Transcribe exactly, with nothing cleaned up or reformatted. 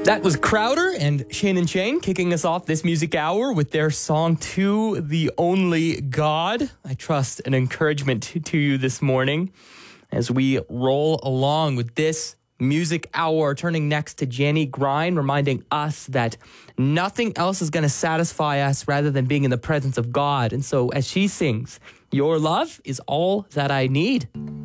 That was Crowder and Shane and Shane kicking us off this music hour with their song To the Only God. I trust an encouragement to, to you this morning as we roll along with this music hour, turning next to Jenny Grind, reminding us that nothing else is going to satisfy us rather than being in the presence of God. And so as she sings, Your Love is All That I Need.